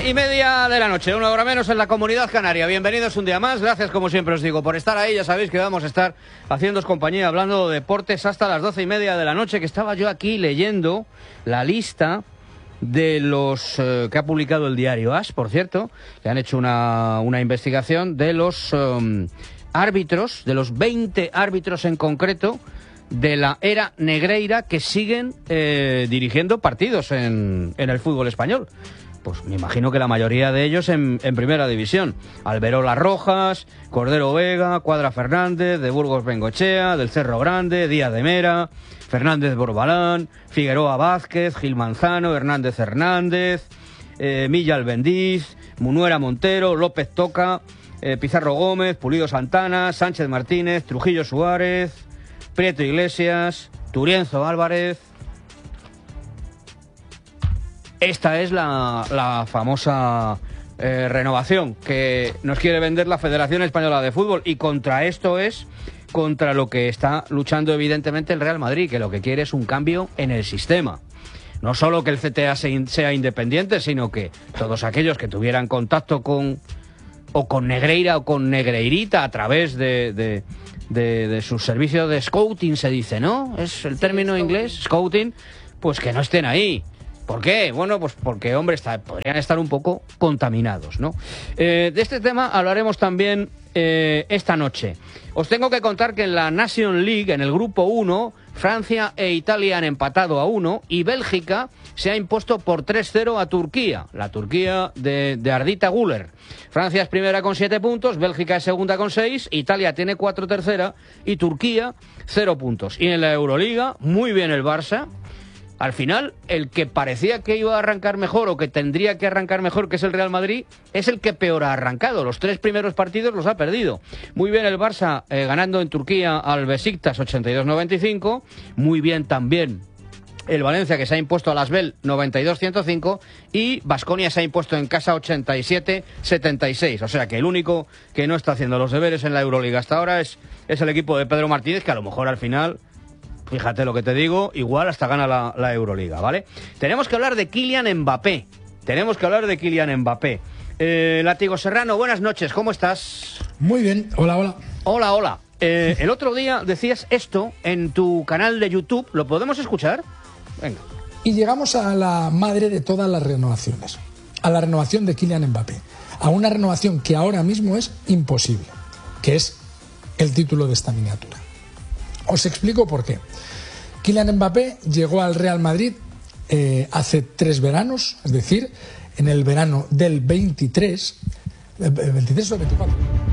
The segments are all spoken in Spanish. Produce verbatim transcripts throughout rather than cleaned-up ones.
y media de la noche, una hora menos en la Comunidad Canaria. Bienvenidos un día más, gracias como siempre os digo por estar ahí. Ya sabéis que vamos a estar haciéndoos compañía hablando de deportes hasta las doce y media de la noche, que estaba yo aquí leyendo la lista de los eh, que ha publicado el diario AS, por cierto, que han hecho una, una investigación de los um, árbitros, de los veinte árbitros en concreto de la era Negreira que siguen eh, dirigiendo partidos en, en el fútbol español. Pues me imagino que la mayoría de ellos en, en primera división. Alberola Rojas, Cordero Vega, Cuadra Fernández, de Burgos Bengochea, del Cerro Grande, Díaz de Mera, Fernández Borbalán, Figueroa Vázquez, Gil Manzano, Hernández Hernández, eh, Milla Albendiz, Munuera Montero, López Toca, eh, Pizarro Gómez, Pulido Santana, Sánchez Martínez, Trujillo Suárez, Prieto Iglesias, Turienzo Álvarez. Esta es la, la famosa eh, renovación que nos quiere vender la Federación Española de Fútbol, y contra esto es contra lo que está luchando evidentemente el Real Madrid, que lo que quiere es un cambio en el sistema. No solo que el C T A sea independiente, sino que todos aquellos que tuvieran contacto con o con Negreira o con Negreirita a través de, de, de, de sus servicios de scouting, se dice, ¿no? Es el término sí, inglés, scouting, pues que no estén ahí. ¿Por qué? Bueno, pues porque, hombre, está, podrían estar un poco contaminados, ¿no? Eh, de este tema hablaremos también eh, esta noche. Os tengo que contar que en la Nation League, en el grupo uno, Francia e Italia han empatado a uno y Bélgica se ha impuesto por tres cero a Turquía, la Turquía de, de Ardita Güler. Francia es primera con siete puntos, Bélgica es segunda con seis, Italia tiene cuatro tercera y Turquía cero puntos. Y en la Euroliga, muy bien el Barça. Al final, el que parecía que iba a arrancar mejor o que tendría que arrancar mejor, que es el Real Madrid, es el que peor ha arrancado. Los tres primeros partidos los ha perdido. Muy bien el Barça eh, ganando en Turquía al Besiktas ochenta y dos noventa y cinco. Muy bien también el Valencia, que se ha impuesto al Asbel noventa y dos ciento cinco. Y Baskonia se ha impuesto en casa ochenta y siete setenta y seis. O sea que el único que no está haciendo los deberes en la Euroliga hasta ahora es, es el equipo de Pedro Martínez, que a lo mejor al final... Fíjate lo que te digo, igual hasta gana la, la Euroliga, ¿vale? Tenemos que hablar de Kylian Mbappé. Tenemos que hablar de Kylian Mbappé. Eh, Látigo Serrano, buenas noches, ¿cómo estás? Muy bien, hola, hola. Hola, hola. Eh, el otro día decías esto en tu canal de YouTube, ¿lo podemos escuchar? Venga. Y llegamos a la madre de todas las renovaciones, a la renovación de Kylian Mbappé, a una renovación que ahora mismo es imposible, que es el título de esta miniatura. Os explico por qué. Kylian Mbappé llegó al Real Madrid eh, hace tres veranos, es decir, en el verano del veintitrés, veintitrés o veinticuatro.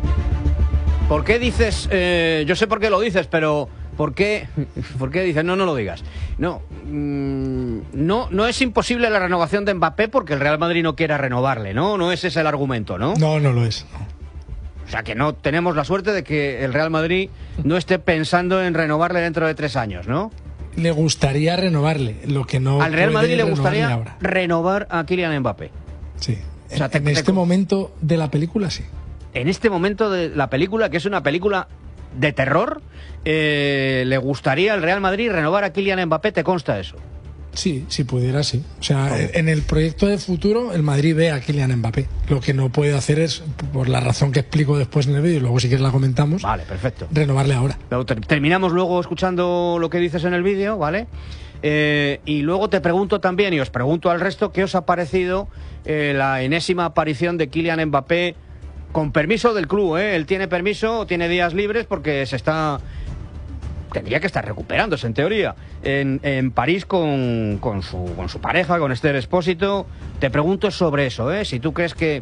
¿Por qué dices, eh, yo sé por qué lo dices, pero ¿por qué, por qué dices, no, no lo digas? No, mmm, no, no es imposible la renovación de Mbappé porque el Real Madrid no quiera renovarle, ¿no? No ese es el argumento, ¿no? No, no lo es, no. O sea, que no tenemos la suerte de que el Real Madrid no esté pensando en renovarle dentro de tres años, ¿no? Le gustaría renovarle, lo que no. Al Real Madrid le gustaría ahora. renovar a Kylian Mbappé. Sí. O sea, en, te, en te, este te... momento de la película, sí. En este momento de la película, que es una película de terror, eh, ¿le gustaría al Real Madrid renovar a Kylian Mbappé? ¿Te consta eso? Sí, si pudiera, sí. O sea, ¿cómo? En el proyecto de futuro, el Madrid ve a Kylian Mbappé. Lo que no puede hacer es, por la razón que explico después en el vídeo, y luego si quieres la comentamos. Vale, perfecto. Renovarle ahora. Pero ter terminamos luego escuchando lo que dices en el vídeo, ¿vale? Eh, y luego te pregunto también, y os pregunto al resto, ¿qué os ha parecido eh, la enésima aparición de Kylian Mbappé con permiso del club, ¿eh? Él tiene permiso, tiene días libres porque se está... Tendría que estar recuperándose, en teoría, en, en París con, con, su, con su pareja, con Esther Expósito. Te pregunto sobre eso, ¿eh? Si tú crees que,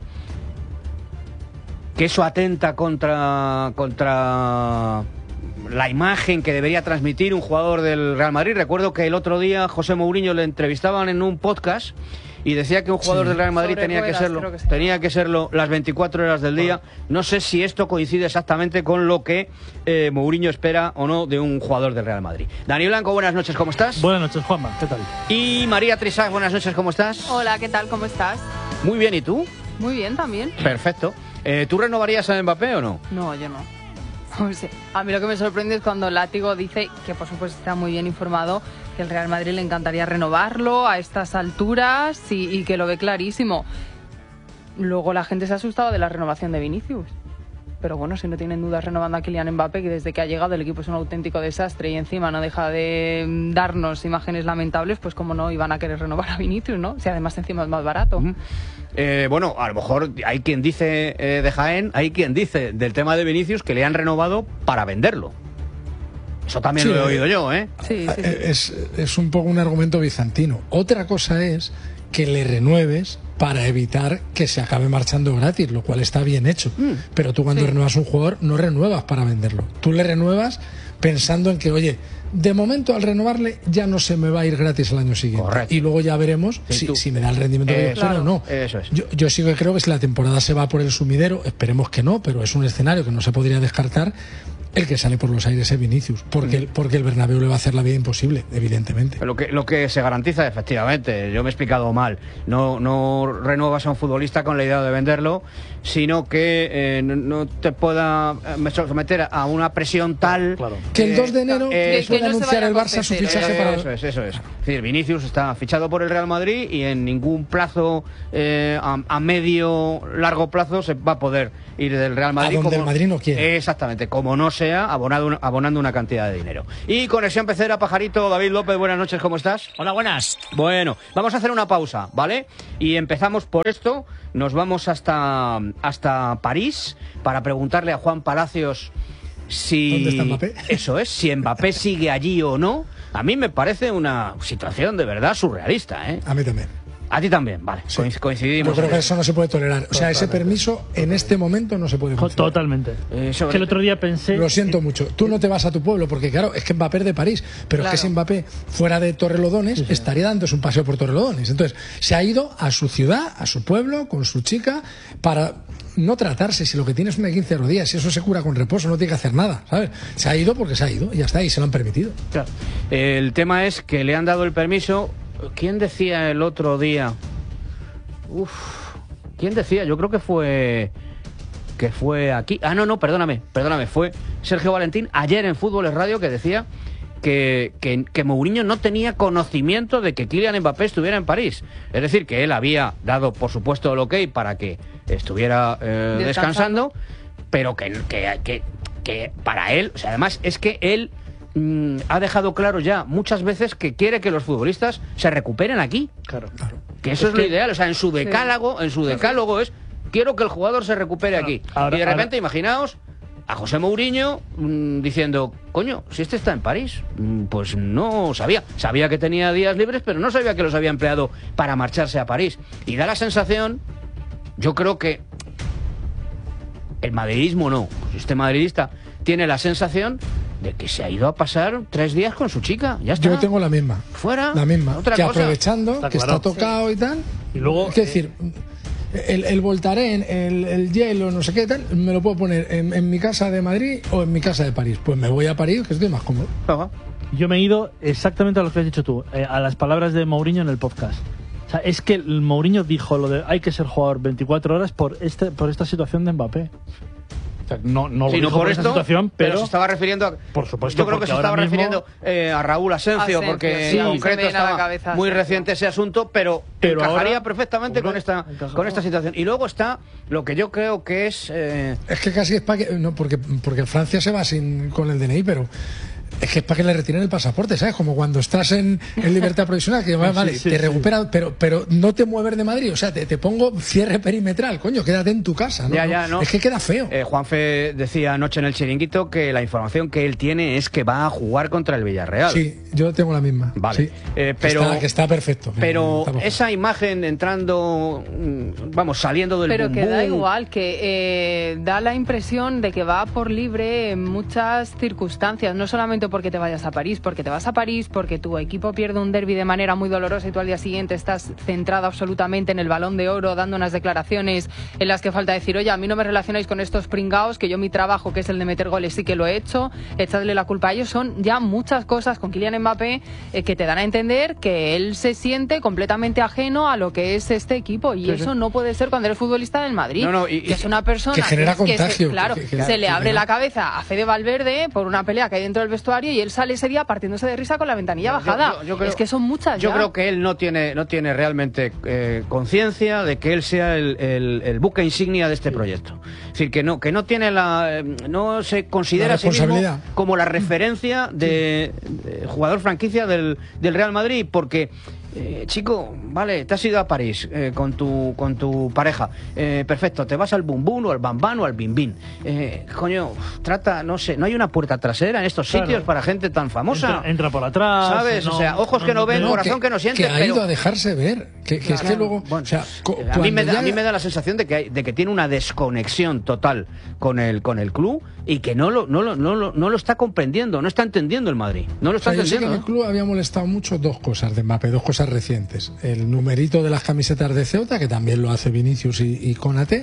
que eso atenta contra, contra la imagen que debería transmitir un jugador del Real Madrid. Recuerdo que el otro día José Mourinho le entrevistaban en un podcast y decía que un jugador sí. del Real Madrid tenía ruedas, que serlo, que sí. tenía que serlo las veinticuatro horas del día. No sé si esto coincide exactamente con lo que eh, Mourinho espera o no de un jugador del Real Madrid. Dani Blanco, buenas noches, ¿cómo estás? Buenas noches, Juanma, ¿qué tal? Y María Trisac, buenas noches, ¿cómo estás? Hola, ¿qué tal? ¿Cómo estás? Muy bien, ¿y tú? Muy bien, también. Perfecto. Eh, ¿Tú renovarías a Mbappé o no? No, yo no. No sé. A mí lo que me sorprende es cuando Látigo dice, que por supuesto está muy bien informado, que el Real Madrid le encantaría renovarlo a estas alturas y, y que lo ve clarísimo. luego la gente se ha asustado de la renovación de Vinicius. Pero bueno, si no tienen dudas renovando a Kylian Mbappé, que desde que ha llegado el equipo es un auténtico desastre y encima no deja de darnos imágenes lamentables, pues cómo no iban a querer renovar a Vinicius, ¿no? Si además encima es más barato. Uh-huh. eh, bueno, a lo mejor hay quien dice eh, de Jaén, hay quien dice del tema de Vinicius que le han renovado para venderlo. Eso también sí, lo he oído yo, ¿eh? Sí, sí, sí. Es, es un poco un argumento bizantino. Otra cosa es que le renueves para evitar que se acabe marchando gratis, lo cual está bien hecho. Mm. Pero tú cuando sí. renuevas un jugador no renuevas para venderlo. Tú le renuevas pensando en que, oye, de momento al renovarle ya no se me va a ir gratis el año siguiente. Correcto. Y luego ya veremos sí, si, si me da el rendimiento que yo quiero o no. Eso es. Yo, yo sí que creo que si la temporada se va por el sumidero, esperemos que no, pero es un escenario que no se podría descartar. El que sale por los aires es Vinicius, porque, el, porque el Bernabéu le va a hacer la vida imposible, evidentemente. Lo que, lo que se garantiza, efectivamente, yo me he explicado mal, no, no renuevas a un futbolista con la idea de venderlo, sino que eh, no, no te pueda someter a una presión tal... Claro. Que el dos de enero eh, puede no anunciar el Barça su fichaje eh, para... Eso es, eso es. Es decir, Vinicius está fichado por el Real Madrid y en ningún plazo, eh, a, a medio, largo plazo, se va a poder ir del Real Madrid. A donde como, el Madrid no quiere. Exactamente, como no sea abonado, abonando una cantidad de dinero. Y conexión pecera, Pajarito, David López, buenas noches, ¿cómo estás? Hola, buenas. Bueno, vamos a hacer una pausa, ¿vale? Y empezamos por esto, nos vamos hasta, hasta París para preguntarle a Juan Palacios si... ¿Dónde está Mbappé? Eso es, si Mbappé sigue allí o no. A mí me parece una situación de verdad surrealista, ¿eh? A mí también. A ti también, vale, sí. Coincidimos. Yo creo que eso no se puede tolerar. O sea, ese permiso en este momento no se puede funcionar. Totalmente. Eh, sobre... Es que el otro día pensé... Lo siento mucho. Tú no te vas a tu pueblo, porque claro, es que Mbappé es de París, pero claro. Es que si Mbappé fuera de Torrelodones, sí, sí. estaría dándose un paseo por Torrelodones. Entonces, se ha ido a su ciudad, a su pueblo, con su chica, para... no tratarse, si lo que tiene es una quince rodillas, si eso se cura con reposo, no tiene que hacer nada, ¿sabes? Se ha ido porque se ha ido, y ya está, y se lo han permitido. Claro. El tema es que le han dado el permiso. ¿Quién decía el otro día? Uf, ¿quién decía? Yo creo que fue... que fue aquí... Ah, no, no, perdóname, perdóname, fue Sergio Valentín ayer en Fútbol es Radio que decía que, que, que Mourinho no tenía conocimiento de que Kylian Mbappé estuviera en París. Es decir, que él había dado, por supuesto, el ok para que estuviera eh, descansando, pero que, que, que, que para él, o sea, además es que él mmm, ha dejado claro ya muchas veces que quiere que los futbolistas se recuperen aquí. Claro, claro. Que eso es, es lo que... ideal, o sea, en su decálogo, sí. en su decálogo es quiero que el jugador se recupere claro. aquí. Ahora, y de repente, ahora... imaginaos a José Mourinho mmm, diciendo, coño, si este está en París, mmm, pues no sabía. Sabía que tenía días libres, pero no sabía que los había empleado para marcharse a París. Y da la sensación, yo creo que el madridismo no, pues este madridista tiene la sensación de que se ha ido a pasar tres días con su chica, ya está. Yo tengo la misma. Fuera. La misma. Otra que cosa. Aprovechando, está que claro. está tocado sí. y tal. Y luego... Es decir... El, el Voltaren, el, el hielo, no sé qué tal, me lo puedo poner en, en mi casa de Madrid o en mi casa de París. Pues me voy a París, que estoy más cómodo. Ajá. Yo me he ido exactamente a lo que has dicho tú, eh, a las palabras de Mourinho en el podcast. O sea, es que el Mourinho dijo lo de hay que ser jugador veinticuatro horas por este por esta situación de Mbappé. O sea, no, no, sí, lo no por, por esto, esta situación, pero, pero se estaba refiriendo a, por supuesto, yo creo que se estaba refiriendo mismo, eh, a Raúl Asencio, Asencio porque sí, en concreto estaba cabeza, muy Asencio. reciente ese asunto, pero, pero encajaría ahora, perfectamente con esta con esta situación. Y luego está lo que yo creo que es eh... es que casi es para que no porque porque Francia se va sin con el D N I, pero es que es para que le retiren el pasaporte, ¿sabes? Como cuando estás en, en libertad provisional, que vale, sí, sí, te sí. recupera, pero pero no te mueves de Madrid, o sea, te, te pongo cierre perimetral, coño, quédate en tu casa, ¿no? Ya, ya, no. Es que queda feo. Eh, Juanfe decía anoche en el chiringuito que la información que él tiene es que va a jugar contra el Villarreal. Sí, yo tengo la misma. Vale. Sí. Eh, pero, que, está, que está perfecto. Pero está esa imagen entrando, vamos, saliendo del Pero boom que boom, da igual, que eh, da la impresión de que va por libre en muchas circunstancias, no solamente porque te vayas a París, porque te vas a París, porque tu equipo pierde un derbi de manera muy dolorosa y tú al día siguiente estás centrado absolutamente en el Balón de Oro, dando unas declaraciones en las que falta decir, oye, a mí no me relacionáis con estos pringaos, que yo mi trabajo, que es el de meter goles, sí que lo he hecho, echadle la culpa a ellos. Son ya muchas cosas con Kylian Mbappé eh, que te dan a entender que él se siente completamente ajeno a lo que es este equipo, y sí, eso sí. no puede ser cuando eres futbolista del Madrid, no, no, y, que es una persona que genera que, contagio, que se, claro, que, que, que, se le que abre genera... la cabeza a Fede Valverde por una pelea que hay dentro del vestuario vestuario y él sale ese día partiéndose de risa con la ventanilla Yo- bajada. yo- yo creo- es que son muchas Yo ya. creo que él no tiene, no tiene realmente eh, conciencia de que él sea el, el- el buque insignia de este proyecto. Es decir, que no, que no tiene la, eh, no se considera La a sí mismo responsabilidad. como la referencia de, de jugador franquicia del, del Real Madrid, porque eh, chico, vale, te has ido a París eh, con tu con tu pareja, eh, perfecto, te vas al Bum Bum o al Bam Bam o al Bim Bim. Eh, coño, trata, no sé, no hay una puerta trasera en estos Claro. sitios para gente tan famosa. Entra, entra por atrás. ¿Sabes? no- O sea, ojos que no ven, no- corazón que no siente. Que ha pero- ido a dejarse ver. Que, que es que Claro. luego. Bueno, o sea, co- a, mí me cuando da, a ya- mí me da la sensación de que, hay- de que tiene una desconexión total con el, con el club y que no lo, no, lo, no, lo, no lo está comprendiendo, no está entendiendo el Madrid. No lo O está sea, yo sé que en entendiendo. el club había molestado mucho dos cosas de Mbappé, dos cosas recientes. El numerito de las camisetas de Ceuta, que también lo hace Vinicius y, y Konaté,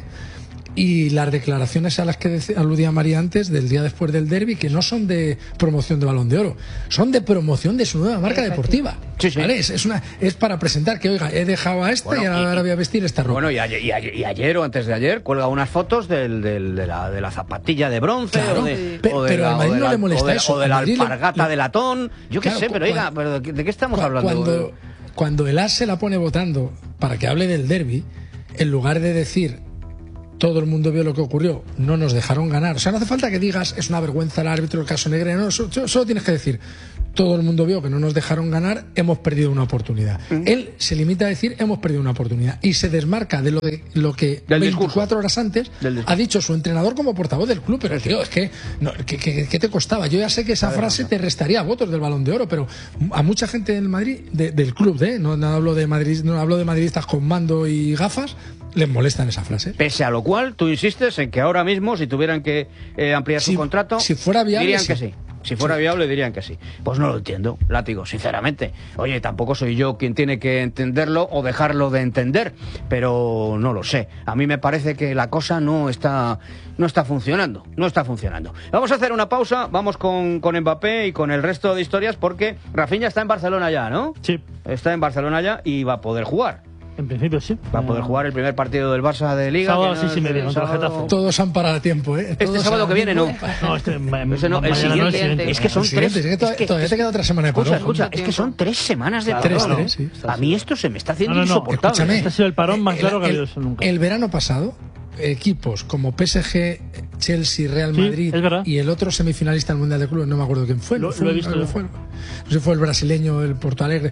y las declaraciones a las que dec- aludía María antes del día después del derbi, que no son de promoción de Balón de Oro, son de promoción de su nueva marca deportiva. Sí, sí. ¿Vale? Es, es una, es para presentar que, oiga, he dejado a esta Bueno, y ahora y- voy a vestir esta ropa. Bueno, y ayer, y, ayer, y ayer o antes de ayer cuelga unas fotos del, del- de, la, de la zapatilla de bronce Claro, o de, sí. Pe- o de pero la, al Madrid o de no la- le molesta o de, eso, o de al la Madrid le- alpargata le- de latón. Yo qué Claro, sé, cu- pero oiga, cuando- pero ¿de qué, de qué estamos Cu- hablando? Cuando, cuando el A S se la pone votando para que hable del derbi, en lugar de decir todo el mundo vio lo que ocurrió, no nos dejaron ganar. O sea, no hace falta que digas es una vergüenza el árbitro, el caso Negre, no, so- so- solo tienes que decir todo el mundo vio que no nos dejaron ganar, hemos perdido una oportunidad. Él se limita a decir hemos perdido una oportunidad y se desmarca de lo, de, lo que Del veinticuatro discurso. horas antes Del discurso. ha dicho su entrenador como portavoz del club. Pero tío, es que no, ¿qué, qué- qué te costaba? Yo ya sé que esa frase te restaría votos del Balón de Oro, pero a mucha gente del Madrid, de- del club, ¿eh? no, no hablo de Madrid, no hablo de madridistas con mando y gafas, les molestan esa frase. Pese a lo cual, tú insistes en que ahora mismo, si tuvieran que eh, ampliar Si- su contrato, si fuera viable, dirían sí. que sí. Si fuera viable, dirían que sí. Pues no lo entiendo, látigo, sinceramente. Oye, tampoco soy yo quien tiene que entenderlo o dejarlo de entender, pero no lo sé. A mí me parece que la cosa no está, no está funcionando, no está funcionando. Vamos a hacer una pausa, vamos con, con Mbappé y con el resto de historias, porque Rafinha está en Barcelona ya, ¿no? Sí, Está en Barcelona ya y va a poder jugar. en principio sí. Va a poder Eh, jugar el primer partido del Barça de Liga. Sábado que a seis y es media, el contra el sábado- Getafe. Todos han parado a tiempo, ¿eh? Este Todos sábado han- que viene, no. No, este, ma- Ese no, el mañana no, siguiente. Es que son El siguiente, tres. es que to- es que- todavía te queda otra semana de Escucha, parón. escucha, es que son tres semanas de Claro, Tres, parón. tres, sí. A mí esto se me está haciendo No, no, no, insoportable. Escúchame. Este ha sido el parón más El- claro que ha el- habido eso nunca. El verano pasado, equipos como P S G, Chelsea, Real Sí, Madrid es verdad. y el otro semifinalista del Mundial de Clubes, no me acuerdo quién fue. Lo- fue lo he un- visto algo yo. fue, no sé si fue el brasileño, el Porto Alegre.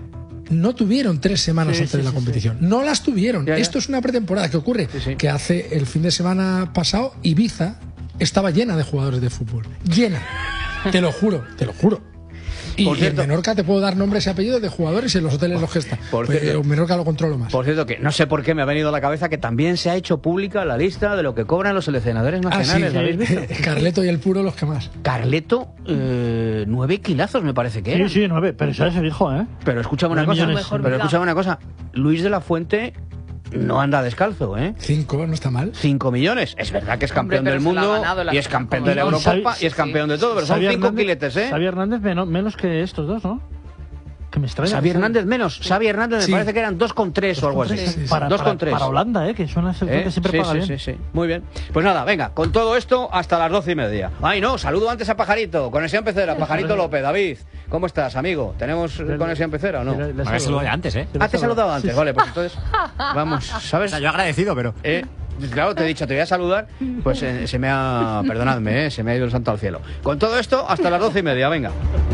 No tuvieron tres semanas Sí, antes sí, de la sí, competición. No las tuvieron. Ya, ya. Esto es una pretemporada. ¿Qué ocurre? Sí, sí. Que hace el fin de semana pasado, Ibiza estaba llena de jugadores de fútbol. Llena. Te lo juro, te lo juro. Y, Por y cierto- en Menorca te puedo dar nombres y apellidos de jugadores y en los hoteles los que están. Por Pues, cierto- en Menorca lo controlo más. Por cierto, que no sé por qué me ha venido a la cabeza que también se ha hecho pública la lista de lo que cobran los seleccionadores Ah, sí, nacionales. ¿La habéis visto? Carleto y el Puro los que más. Carleto, eh, nueve kilazos me parece que Sí, era. sí, nueve, pero eso se dijo, ¿eh? Pero escúchame una Nueve cosa, millones. pero Mejor escúchame una cosa. Luis de la Fuente no anda descalzo, ¿eh? Cinco, no está mal. Cinco millones. Es verdad que es Hombre, campeón pero del se la ha mundo ganado la y es cinco campeón de la millones. Eurocopa Xavi- y es campeón de todo, pero son Xavi cinco Hernández- quiletes, ¿eh? Xavi Hernández menos, menos que estos dos, ¿no? Que me extraña. Xavi Hernández menos. Xavi Hernández me Sí. parece que eran dos con tres o algo así. Sí, sí, sí. Para, Dos para- con tres. para Holanda, ¿eh? Que suena ser ¿Eh? que siempre sí, paga sí, bien. sí, sí. Muy bien. Pues nada, venga, con todo esto hasta las doce y media. Ay, no, saludo antes a Pajarito, conexión pecera, Pajarito López. David, ¿cómo estás, amigo? ¿Tenemos eh, conexión pecera o no? Le- le Me había saludo. saludado ya antes, ¿eh? Ah, te he saludado antes, Sí. vale, pues entonces, vamos, O ¿sabes? sea, yo agradecido, pero... Eh, claro, te he dicho, te voy a saludar, pues eh, se me ha, perdonadme, eh, se me ha ido el santo al cielo. Con todo esto, hasta las doce y media, venga.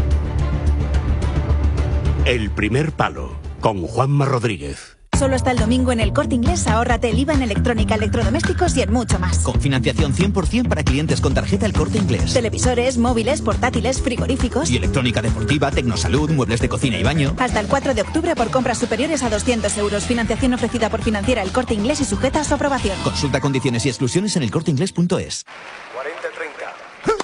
El primer palo, con Juanma Rodríguez. Solo hasta el domingo en El Corte Inglés ahórrate el I V A en electrónica, electrodomésticos y en mucho más. Con financiación cien por ciento para clientes con tarjeta El Corte Inglés. Televisores, móviles, portátiles, frigoríficos. Y electrónica deportiva, tecnosalud, muebles de cocina y baño. Hasta el cuatro de octubre por compras superiores a doscientos euros. Financiación ofrecida por Financiera El Corte Inglés y sujeta a su aprobación. Consulta condiciones y exclusiones en elcorteinglés punto es. cuarenta treinta.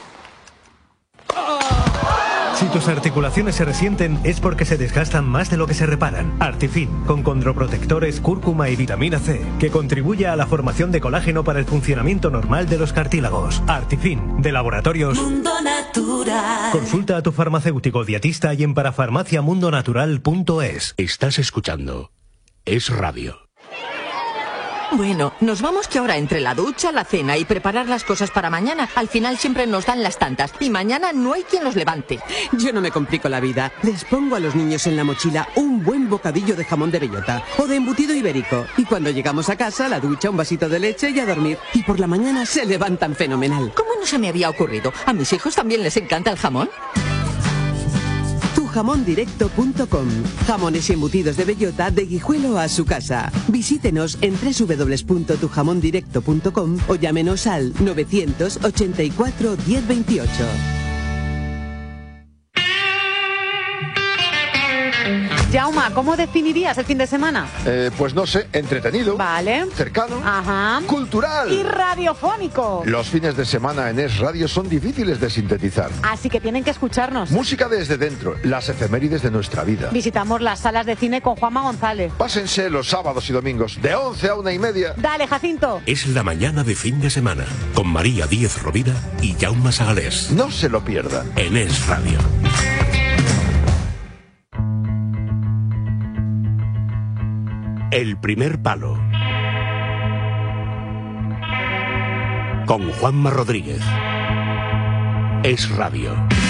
Si tus articulaciones se resienten es porque se desgastan más de lo que se reparan. Artifin, con condroprotectores, cúrcuma y vitamina C, que contribuye a la formación de colágeno para el funcionamiento normal de los cartílagos. Artifin, de Laboratorios Mundo Natural. Consulta a tu farmacéutico dietista y en parafarmacia mundo natural punto es. Estás escuchando Es Radio. Bueno, nos vamos que ahora entre la ducha, la cena y preparar las cosas para mañana, al final siempre nos dan las tantas y mañana no hay quien los levante. Yo no me complico la vida. Les pongo a los niños en la mochila un buen bocadillo de jamón de bellota o de embutido ibérico. Y cuando llegamos a casa, la ducha, un vasito de leche y a dormir. Y por la mañana se levantan fenomenal. ¿Cómo no se me había ocurrido? ¿A mis hijos también les encanta el jamón? tu jamón directo punto com. Jamones y embutidos de bellota de Guijuelo a su casa. Visítenos en doble u doble u doble u punto tu jamón directo punto com o llámenos al novecientos ochenta y cuatro diez veintiocho. Jauma, ¿cómo definirías el fin de semana? Eh, pues no sé, entretenido. Vale. Cercano. Ajá. Cultural. Y radiofónico. Los fines de semana en Es Radio son difíciles de sintetizar. Así que tienen que escucharnos. Música desde dentro, las efemérides de nuestra vida. Visitamos las salas de cine con Juanma González. Pásense los sábados y domingos, de once a una y media. Dale, Jacinto. Es la mañana de fin de semana, con María Díez Rovira y Jaume Sagalés. No se lo pierdan. En Es Radio. El primer palo. Con Juanma Rodríguez. Es Radio.